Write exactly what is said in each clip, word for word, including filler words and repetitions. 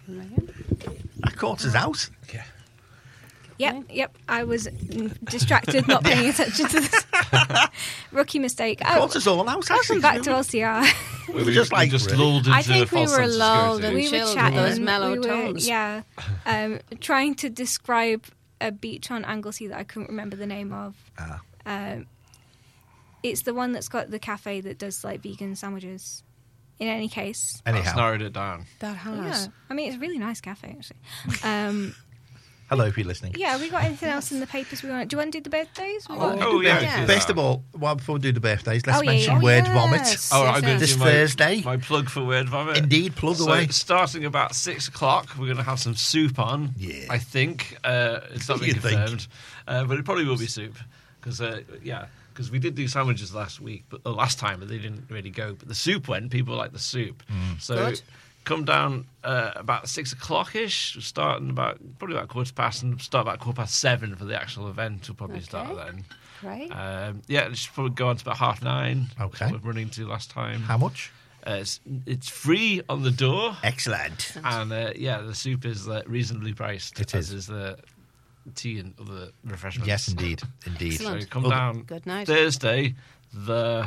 That quarter's out. Yeah. Yep, yep. I was mm, distracted, not paying attention to this. Rookie mistake. Oh, Quarter's all out, welcome actually. back to L C R. We were just like just really- lulled into I think a we false were sense of lulled security. and we were chilled chatting. with those mellow we were, tones. Yeah, um, trying to describe a beach on Anglesey that I couldn't remember the name of. Ah. Um, it's the one that's got the cafe that does like vegan sandwiches. In any case, That's Anyhow, narrowed it down. That yeah, has. I mean it's a really nice cafe actually. Um, hello if you're listening. yeah, we got anything else in the papers? We want? Do you want to do the birthdays? We Oh, got- Oh, yeah. Yeah. we do First that. of all, well, before we do the birthdays, let's Oh, yeah, mention yeah. Word yes. Vomit. Oh, Yes, I'm going yes. to This do my, Thursday. my plug for Word Vomit. Indeed, plug so away. Starting about six o'clock, we're going to have some soup on. Yeah. I think uh, it's not been You think? confirmed, uh, but it probably will be soup because uh, yeah, because we did do sandwiches last week, but uh, last time, but they didn't really go. But the soup went. People like the soup, so. Good. Come down uh, about six o'clock ish. Starting about probably about quarter past, and start about quarter past seven for the actual event. We'll probably start Okay. then. Right. Um, yeah, it should probably go on to about half nine. Okay. That's what we're running to last time. How much? Uh, it's, it's free on the door, Excellent. and uh, yeah, the soup is uh, reasonably priced. It as is. is the tea and other refreshments. Yes, indeed. Indeed. So Excellent. come Well, down Good night. Thursday, the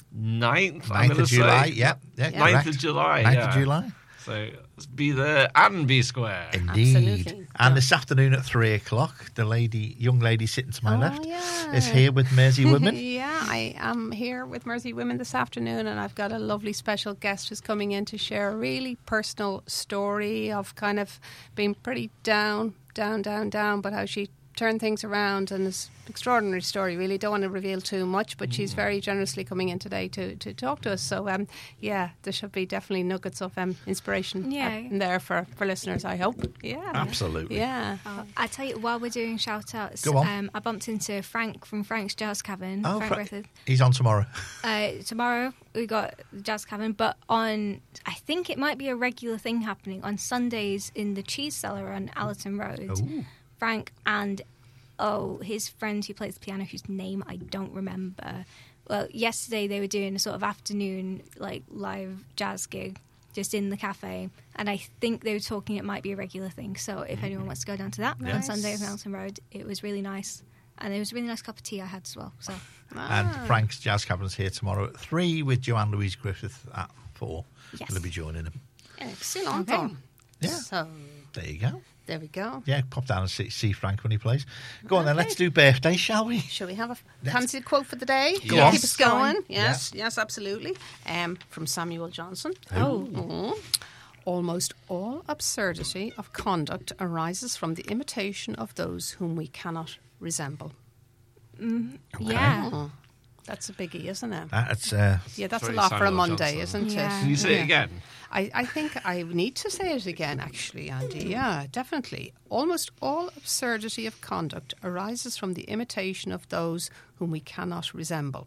ninth. I'm ninth gonna of July. say. Yep. Yeah, Yeah. ninth correct. of July. ninth yeah. of July. So let's be there and be square. Indeed. Absolutely. And Yeah. this afternoon at three o'clock, the lady, young lady sitting to my Oh, left, yeah. is here with Mersey Women. Yeah, I am here with Mersey Women this afternoon, and I've got a lovely special guest who's coming in to share a really personal story of kind of being pretty down, down, down, down, but how she turned things around, and it's an extraordinary story, really. Don't want to reveal too much, but she's very generously coming in today to, to talk to us. So, um, yeah, there should be definitely nuggets of um, inspiration Yeah. uh, in there for, for listeners, I hope. Yeah. Absolutely. Yeah. Oh, I tell you, while we're doing shout outs, Go on. um, I bumped into Frank from Frank's Jazz Cavern. Oh, Frank Fra- Griffith. he's on tomorrow. Uh, tomorrow we got the Jazz Cavern, but on I think it might be a regular thing happening on Sundays in the Cheese Cellar on Allerton Road. Ooh. Frank and oh his friend who plays the piano, whose name I don't remember. Well, yesterday they were doing a sort of afternoon like live jazz gig just in the cafe, and I think they were talking it might be a regular thing. So if anyone wants to go down to that on Nice. Sunday on Allerton Road, it was really nice. And it was a really nice cup of tea I had as well. So Ah. And Frank's Jazz Cabin's here tomorrow at three with Joanne Louise Griffith at four. Yes. We'll be joining him. Excellent. Okay. Yeah. So, There you go. there we go. Yeah, pop down and see, see Frank when he plays. Go on then, Okay. let's do birthdays, shall we? Shall we have a Let's- fancy quote for the day? Go Yeah, on. Keep us Go on. going. Yes, yes, absolutely. Um, from Samuel Johnson. Oh. Mhm. Almost all absurdity of conduct arises from the imitation of those whom we cannot resemble. yeah. Oh, that's a biggie, isn't it? That's uh, Yeah, that's a Very lot for a Samuel Monday, Johnson. isn't Yeah. it? Can you say Yeah. it again? I, I think I need to say it again, actually, Andy. Yeah, definitely. Almost all absurdity of conduct arises from the imitation of those whom we cannot resemble.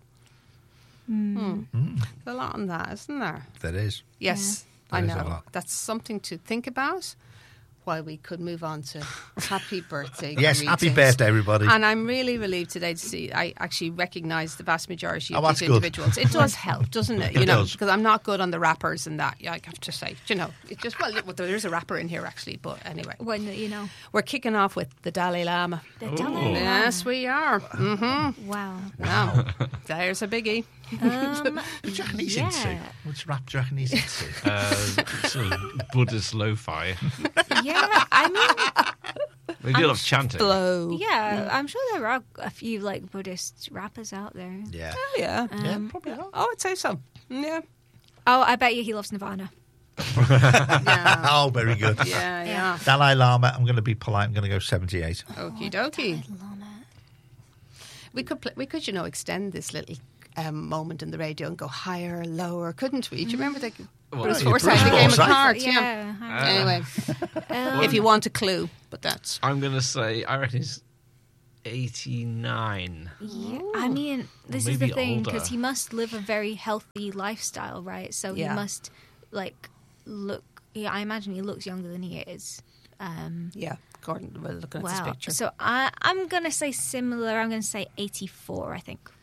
Hmm. There's a lot on that, isn't there? there is. Yes, Yeah. I There is a know. lot. That's something to think about. While we could move on to happy birthday. Yes, happy greetings. birthday, everybody. And I'm really relieved today to see I actually recognise the vast majority of Oh, these that's good. individuals. It does help, doesn't it? You It know, does. because I'm not good on the rappers and that. Yeah, I have to say, you know, it just well, well, there's a rapper in here actually, but anyway, One that you know. we're kicking off with the Dalai Lama. The Dalai Lama. Yes, we are. Mm-hmm. Wow. Wow, there's a biggie. Um, What do you reckon he's yeah. into? Which rap do you reckon he's into? Uh, sort of Buddhist lo-fi. Yeah, I mean, We do a lot of chanting. Blow. yeah, I'm sure there are a few like Buddhist rappers out there. yeah. Oh, yeah. Yeah, Um, probably are. Oh, I'd say so. Yeah. Oh, I bet you he loves Nirvana. Yeah. Oh, very good. Yeah, yeah. Dalai Lama, I'm going to be polite, I'm going to go seventy-eight. Okie dokie. Lama. We could, pl- we could, you know, extend this little um, moment in the radio and go higher, lower, couldn't we? Do you remember the What? Bruce yeah, Forsyth, Bruce the game of Forsyth. cards? Yeah. Yeah. Uh, Anyway, Um, if you want a clue, but that's I'm going to say, I reckon he's eighty-nine. yeah, I mean, this is maybe the thing older. because he must live a very healthy lifestyle, right? So Yeah. he must like look. Yeah, I imagine he looks younger than he is. Um, yeah. Gordon, we're looking at this wow. picture. So I, I'm gonna say similar. I'm gonna say eighty-four. I think.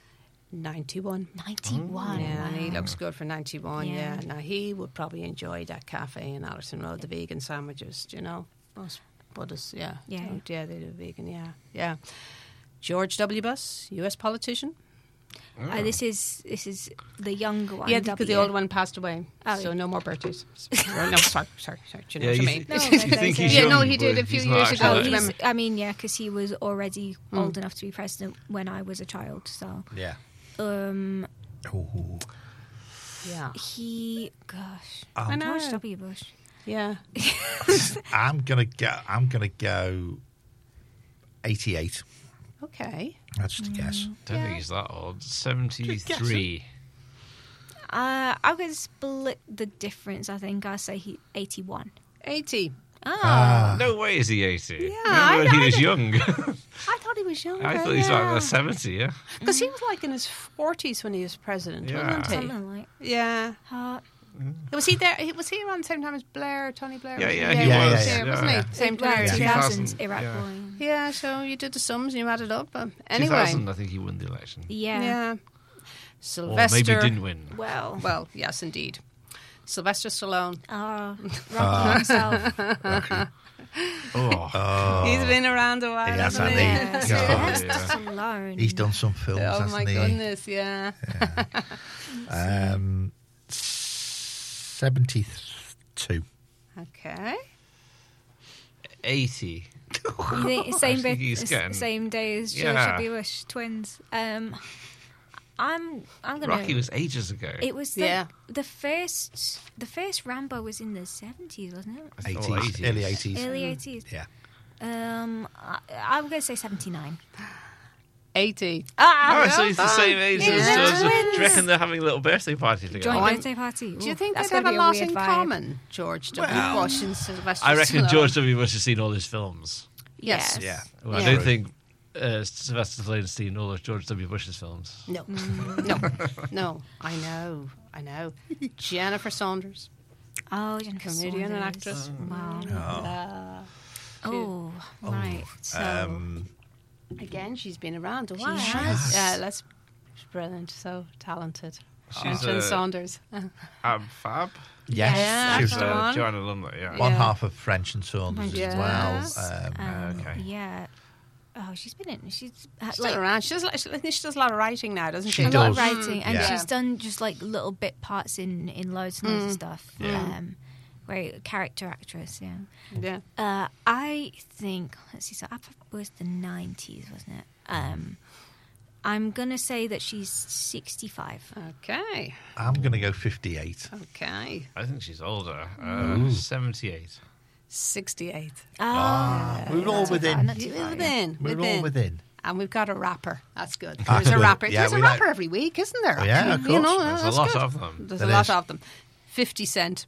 ninety-one. ninety-one. Yeah, and he wow. looks good for ninety-one. Yeah. Yeah. Now he would probably enjoy that cafe in Allerton Road, the vegan sandwiches. Do you know? Us Buddhists, yeah, Yeah. So, yeah, they do vegan. Yeah, yeah. George W. Bush, U S politician. Uh, this is this is the younger one. Yeah, because the W. old one passed away, Oh, so yeah. no more birthdays. no, sorry, sorry, sorry. Do you know Yeah, what I you mean? th- No, you that's think okay. he's Yeah, young, no, he did but a few he's years not ago, Oh, actually. do you he's, remember? I mean, yeah, because he was already old enough to be president when I was a child. So, Yeah. um, Ooh. Yeah, he, gosh, I know. George W. Bush. yeah. I'm gonna go. I'm gonna go. eighty-eight. Okay. That's just a guess. Don't Yeah. think he's that old. seventy-three. Uh, I'm going to split the difference. I think I'll say he eighty-one. eighty. Oh, Ah. No way is he eighty. Yeah, Remember I- when he I was don't- young? I thought he was younger. I thought he was yeah. like seventy, yeah. Because he was like in his forties when he was president, Yeah. wasn't he? something like Yeah. that. Was he there? he- Was he around the same time as Blair, Tony Blair? Yeah, was yeah, he he was, was yeah, there, yeah. wasn't Yeah. he? Same Well, time. Yeah. two thousand, 2000, Iraq yeah. War. Yeah, so you did the sums and you added up. But two anyway. thousand, I think he won the election. Yeah. Yeah. Or Sylvester. maybe he didn't win. Well, Well, yes, indeed. Sylvester Stallone. uh, Rocky himself. Oh, Oh, He's been around a while, He has, hasn't he? hasn't he? Yes, God. Yeah. just alone. he's done some films, Oh, hasn't my he? goodness, yeah. Um, seventy-two. Okay. eighty. You think same I think bit, he's getting- same day as George Yeah. W. Bush twins. Um, I'm I'm gonna. Rocky was ages ago. It was the, Yeah. the first the first Rambo was in the seventies, wasn't it? I thought eighties, eighties. early eighties. Early eighties. Yeah. Um, I, I'm going to say seventy-nine. eighty. Ah, Oh, so he's the same age Yeah, as they're George. Do twins. you reckon they're having a little birthday party together? joint Oh, I'm- birthday party. Do you Ooh, think that's they'd have gonna a be lot weird in vibe. common, George W. Well, Bush and Sylvester I reckon Stallone? George W. Bush has seen all his films. Yes. Yeah. Well, Yeah. I don't think uh, Sylvester Stallone's seen all of George W. Bush's films. No. Mm. no. No. I know. I know. Jennifer Saunders. Oh, Jennifer Comedian and Saunders. actress. Wow. Uh, Oh, right. So, Um, again, she's been around a while. has. Yeah, let's. She's brilliant. So talented. She's Jennifer a- Saunders. Ab Fab. yes. Yeah, she was She's that's uh, the uh, one. Joanna Lumley, yeah. one Yeah. half of French and Saunders Yes. as well. Um, um, okay. yeah. Oh, she's been in. She's had, Still like around. She does, like, she, I think she does a lot of writing now, doesn't she? She a lot of does. writing, and Yeah. she's done just like little bit parts in in loads and loads of stuff. Yeah. Um, great character actress. Yeah. Yeah. Uh, I think. Let's see. So that was the nineties, wasn't it? Um, I'm gonna say that she's sixty-five. Okay. I'm going to go fifty-eight. Okay. I think she's older. Uh, seventy-eight. sixty-eight. Ah, we were all not too within. far, not too You're far, yeah. within. We were within. all within. And we've got a rapper. That's good. That's There's a good. rapper. Yeah, There's a we rapper like- every week, isn't there? Yeah, of You course. know, There's a that's lot good. of them. There's There a lot is. of them. fifty Cent.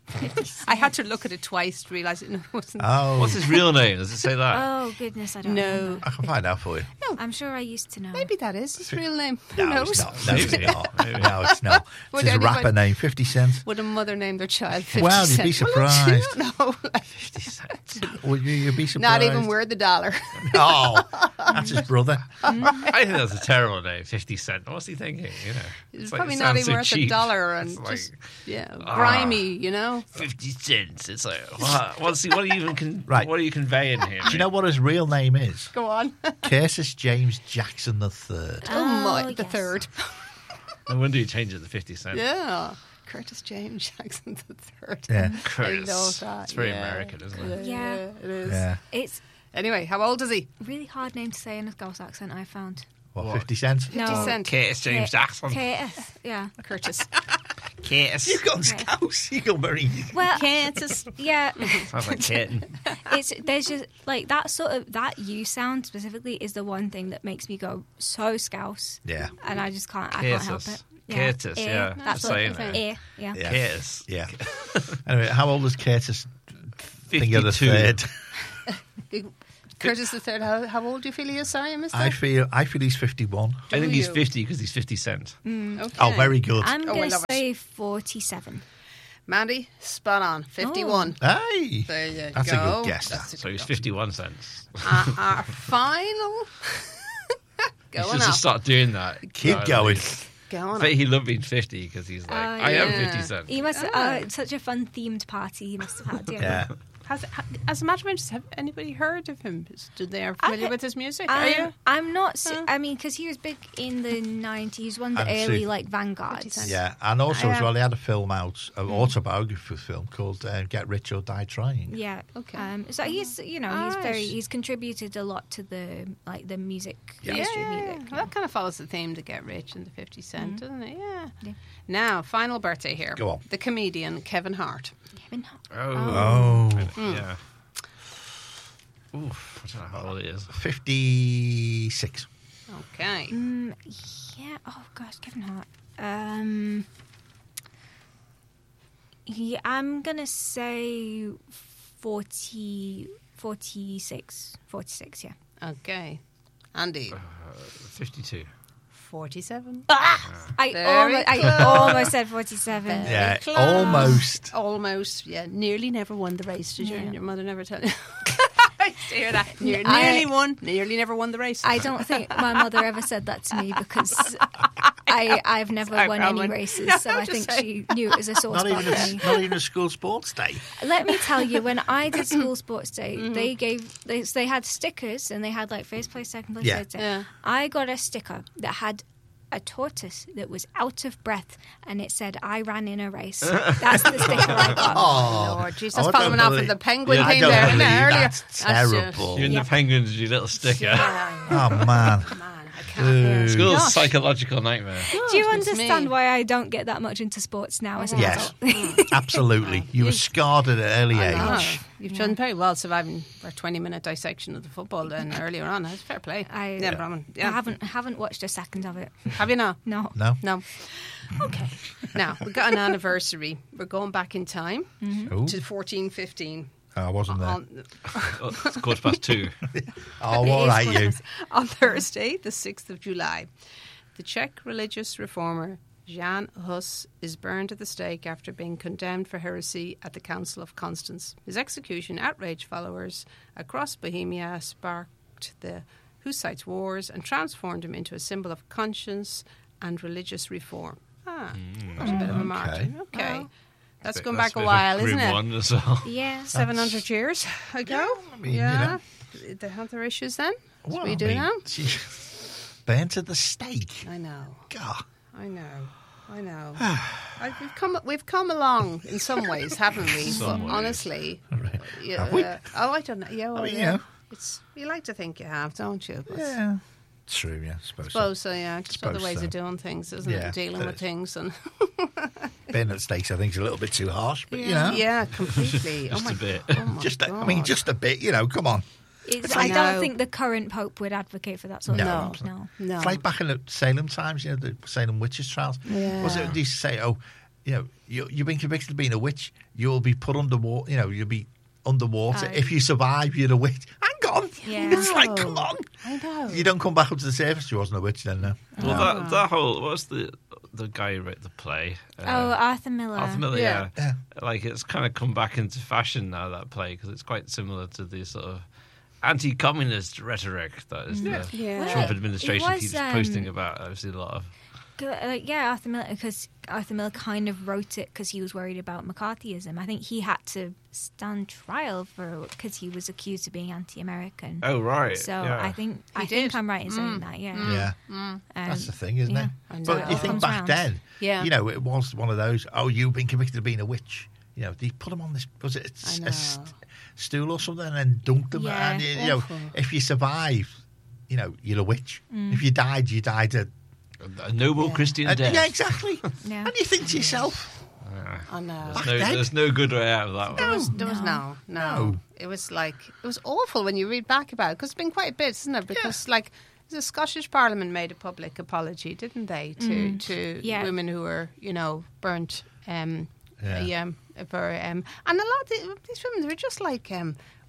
I had to look at it twice to realise it wasn't. Oh, What's his real name? Does it say that? Oh goodness, I don't No. know. I can find out for you. I'm sure I used to know. Maybe that is his real name. Who No, knows? it's not. No, it's Maybe. not. Maybe. No, it's not. Would It's a anyone- rapper name, fifty Cent. Would a mother name their child fifty Well, you'd be Cent? Well, surprised. no, fifty Cent. Would you you'd be surprised? not even worth the dollar. Oh, that's his brother. I think that's a terrible name, fifty Cent. What's he thinking? You know, It's like- probably it not sounds even so worth a cheap. dollar and It's like, just yeah, ah. grimy, you know. fifty cents. It's like, what? What's he, what are you even con- Right. What are you conveying here? Do you know what his real name is? Go on. Curtis James Jackson the Third. Oh, my, Oh, the yes. third. No wonder you change it to fifty Cent. Yeah. Curtis James Jackson the third. Yeah. Curtis. I love that. It's very yeah. American, isn't it? Yeah. it is. Yeah. It's Anyway, how old is he? a really hard name to say in a Scouse accent. I found. What, What? fifty cent? No. fifty Cent. Curtis James Jackson. Curtis. Yeah. Curtis. Curtis. You've gone scouse. You got very. Well, Curtis. yeah. Sounds like kitten. It's there's just like that sort of that you sound specifically is the one thing that makes me go so Scouse, Yeah. and I just can't. I can't help Curtis. it. Curtis, Eh, yeah. That's Just what saying it's it. eh, yeah. Yeah. Curtis. Yeah. Anyway, how old is Curtis? Finger the fifty-two. Third. Curtis the third. How, how old do you feel he is? Sorry, mister? I feel. I feel he's fifty-one. I think Do he's you? fifty because he's fifty Cent. Okay. Oh, very good. I'm Oh, I gonna love it. say forty-seven. Mandy, spot on. fifty-one. Hey, There you that's go. a good guess. That's a So good he's go. fifty-one cents. Uh, our final. He Going should up. just start doing that. Keep You know, going. Going I up. bet he loved being fifty because he's like, Uh, I am yeah. fifty Cent. He must Ah. uh, such a fun themed party he must have had. Yeah. Yeah. Has, ha- as a matter of interest, have anybody heard of him? Do they are familiar I- with his music? Are I'm, you? I'm not. s Huh? I mean, because he was big in the nineties, one of the And early see- like vanguards. fifty Yeah, and also I as am- well, he had a film out, an autobiography film called uh, "Get Rich or Die Trying." Yeah. Okay. Um, so he's, you know, he's Alright. very, he's contributed a lot to the like the music Yeah. industry of Yeah, music. well, that kind of follows the theme to Get Rich and the fifty Cent, doesn't it? Yeah. Yeah. Now, final birthday here. Go on. The comedian Kevin Hart. Kevin Hart. Oh. Oh, Yeah. Oof, I don't know how old he is. fifty-six. Okay. Mm, yeah. Oh gosh, Kevin Hart. Um, yeah, I'm gonna say forty, forty-six, forty-six. Yeah. Okay. Andy. Uh, fifty-two. forty-seven. I Very almost, I close. almost said forty-seven. Very Yeah, close. almost. Almost. Yeah. Nearly never won the race. Did you? Yeah. Your mother never tell you? I used to hear that. Near, I- nearly won. Nearly never won the race. I don't think my mother ever said that to me because I I've never Sorry, won any Rowan. races, No, so I'm I just think she knew it was a sore Not spot even, for a, me. not even a school sports day. Let me tell you, when I did school sports day, Mm-hmm. they gave they, they had stickers and they had like first place, second place, Yeah. third place. Yeah. I got a sticker that had a tortoise that was out of breath and it said I ran in a race. That's the sticker I got. Oh, Lord Jesus, I don't following off believe- with the penguin Yeah, I thing don't there believe isn't it, earlier. that's just- terrible. You and Yeah. the penguins, your little sticker. Yeah, Oh man, man, I can't. School's Gosh. a psychological nightmare. Do you Goodness understand me. why I don't get that much into sports now as an Yes. adult? absolutely. You were scarred at an early I age. know. You've done very well surviving our twenty-minute dissection of the football then earlier on. That's fair play. I, yeah, Brahman. Yeah. I haven't haven't watched a second of it. Have you not? No. No, No. Okay. Now, we've got an anniversary. We're going back in time Ooh, to fourteen fifteen. I wasn't there. On, Oh, it's quarter past two. Oh, It all is right, one of you. those- on Thursday, the sixth of July, the Czech religious reformer Jan Hus is burned at the stake after being condemned for heresy at the Council of Constance. His execution outraged followers across Bohemia, sparked the Hussites' wars, and transformed him into a symbol of conscience and religious reform. Ah, that's a bit of a martyr. Okay. Well, That's Bit- going that's back a bit of while, grim isn't it? One as well. Yeah. seven hundred years ago. Yeah, I mean, you yeah. They have their issues then. That's Well, what we I do mean, now. she- burnt at the stake. I know. God. I know. I know. I, we've come we've come along in some ways, haven't we? Some But ways. honestly, yeah, Have we? uh, oh, I don't know. Yeah, well, I mean, yeah. you know. It's you like to think you have, don't you? But Yeah. True, yeah, I suppose, I suppose so. Yeah, just Suppose other ways so. of doing things, isn't Yeah, it? Dealing it with is. things and so. Burnt at stakes, I think, is a little bit too harsh, but, you know. yeah, completely. Just oh my, a bit. Oh my Just, a, I mean, God. just a bit, you know, come on. It's, I I know. don't think the current pope would advocate for that sort No. of thing. No. no. It's like back in the Salem times, you know, the Salem witches trials. Yeah. Was it, they used to say, oh, you know, you, you've been convicted of being a witch, you'll be put underwater, you know, you'll be underwater. Oh. If you survive, you're a witch. Hang on. Yeah. It's like, No. come on. I know. You don't come back up to the surface, you wasn't a witch then, no. Well, Oh. that that whole what's the the guy who wrote the play? Uh, Oh, Arthur Miller. Arthur Miller, Yeah. yeah. Yeah. Like it's kind of come back into fashion now, that play, because it's quite similar to the sort of anti-communist rhetoric that is the Yeah. Well, Trump it administration was, keeps um, posting about. I've seen a lot of. Go- uh, yeah, Arthur Miller, because Arthur Miller kind of wrote it because he was worried about McCarthyism. I think he had to stand trial for because he was accused of being anti-American. Oh right. So yeah. I think He I think did. I'm right in saying that. Yeah, Yeah. Um, That's the thing, isn't yeah. it? I know. But It you all think comes back round. then, Yeah. you know, it was one of those, oh, you've been convicted of being a witch. You know, they put them on this, was it a, I a know. st- stool or something and then dunked them. Yeah, and, you, you know, awful. if you survive, you know, you're a witch. Mm. If you died, you died a... a noble Yeah. Christian a- death. yeah, exactly. Yeah. And you think to yourself, Yeah. I know. There's Back no, then? there's no good way out of that There one. was, there was no, no, No. It was like it was awful when you read back about it because it's been quite a bit, isn't it? Because like the Scottish Parliament made a public apology, didn't they, to Mm. to Yeah. women who were you know burnt. Um, Yeah. yeah. For um, and a lot of the, these women they were just like um,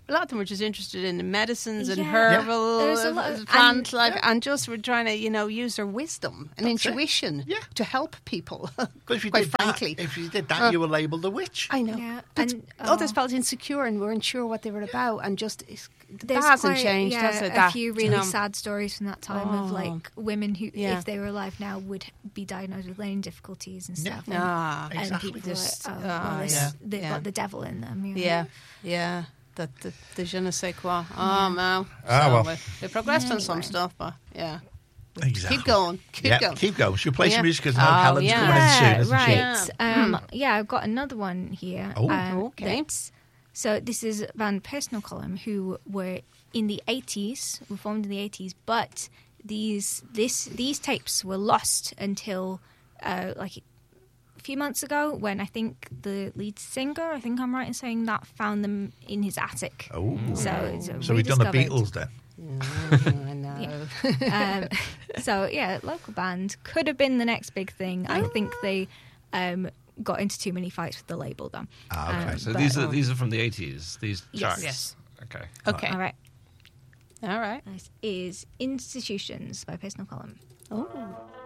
a lot of them were just interested in the medicines and Yeah. herbal There's a lot uh, of- plant and- life, Yeah. and just were trying to, you know, use their wisdom and That's it. intuition Yeah. to help people. But if you Quite did frankly, that, if you did that, Uh, you were labelled a witch. I know. Yeah, But and, others oh. felt insecure and weren't sure what they were about, and just it's, There's that hasn't quite, changed, yeah, has it? a That, few you really know. sad stories from that time of Oh. like women who, Yeah. if they were alive now, would be diagnosed with learning difficulties and Yeah. stuff. And, Ah, and Exactly. people were Just, like, oh, ah, well, this, yeah. they've Yeah. got the devil in them. You know? yeah, yeah. That the, the je ne sais quoi. Oh man. Ah, So, well. uh, they progressed on some Anyway. stuff, but yeah. Exactly. Keep going. Keep yeah, going. keep going. Should we play Yeah. some music because I know Oh, Helen's yeah. coming in soon, Yeah, isn't she? right. Yeah. Um, yeah, I've got another one here. Oh. um, Okay. that's- So this is Van Personal Column, who were in the eighties, were formed in the eighties, but these this these tapes were lost until uh, like a few months ago, when I think the lead singer, I think I'm right in saying that, found them in his attic. Oh. So, it's So we've done the rediscovered. Beatles then. Mm, I know. um, so yeah, local band could have been the next big thing. I think they um, got into too many fights with the label, though. Ah, okay. Um, So but- these are these are from the eighties. These Yes. tracks. Yes. Okay. Okay. All right. All right. This is Institutions by Personal Column. Oh.